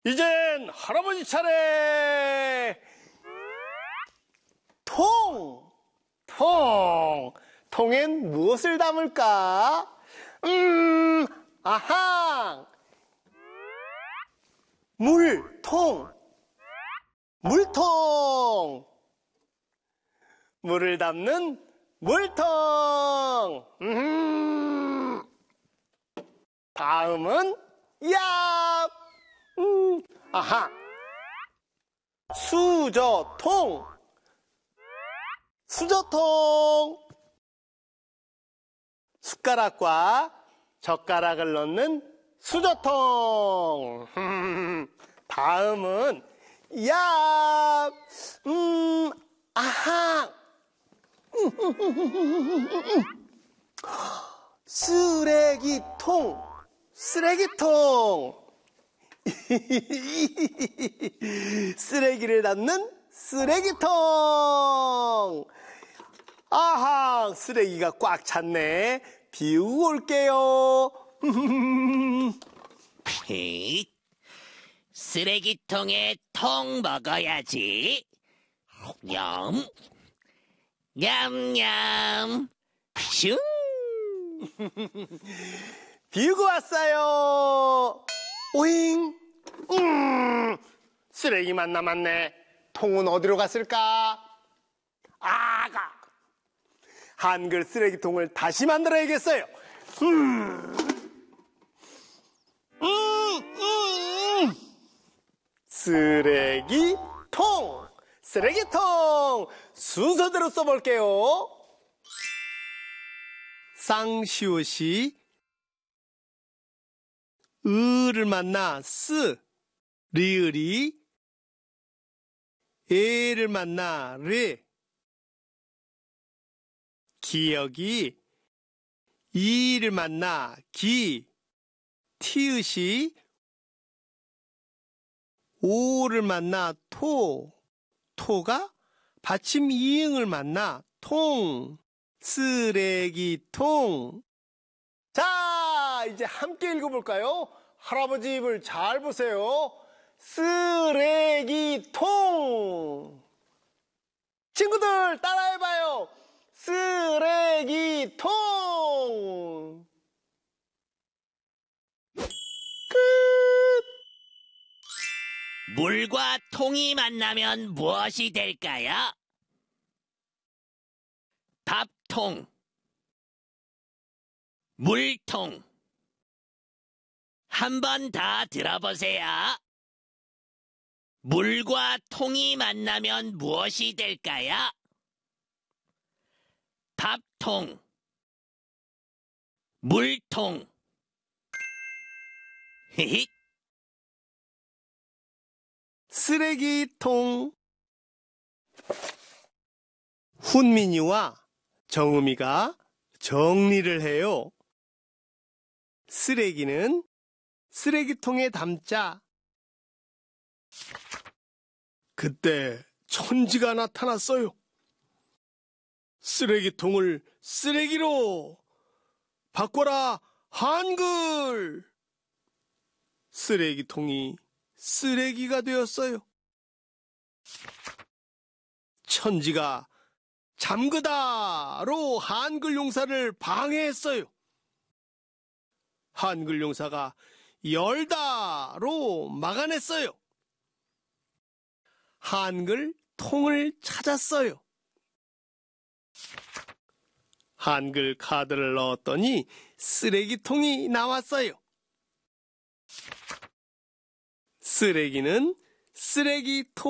이젠 할아버지 차례. 통엔 무엇을 담을까? 아하! 물통! 물을 담는 물통! 다음은 아하! 수저통! 숟가락과 젓가락을 넣는 수저통. 다음은 아하. 쓰레기통. 쓰레기를 담는 쓰레기통. 아하, 쓰레기가 꽉 찼네. 비우고 올게요. 쓰레기통에 통 먹어야지. 냠, 냠냠, 슝. 비우고 왔어요. 오잉. 쓰레기만 남았네. 통은 어디로 갔을까? 한글 쓰레기통을 다시 만들어야겠어요. 쓰레기통 순서대로 써볼게요. 쌍시옷이 을을 만나 쓰, 리을이 에를 만나 레, 기역이 이를 만나 기, 티읕이 오를 만나 토가 받침 이응을 만나 통, 쓰레기통. 자, 이제 함께 읽어볼까요? 할아버지 입을 잘 보세요. 쓰레기통. 친구들 따라해봐요. 쓰레기통. 끝. 물과 통이 만나면 무엇이 될까요? 밥통, 물통. 한 번 더 들어보세요. 물과 통이 만나면 무엇이 될까요? 밥통, 물통. 쓰레기통. 훈민이와 정음이가 정리를 해요. 쓰레기는 쓰레기통에 담자. 그때 천지가 나타났어요. 쓰레기통을 쓰레기로 바꿔라 한글. 쓰레기통이 쓰레기가 되었어요. 천지가 잠그다로 한글 용사를 방해했어요. 한글 용사가 열다로 막아냈어요. 한글 통을 찾았어요. 한글 카드를 넣었더니 쓰레기통이 나왔어요. 쓰레기는 쓰레기통.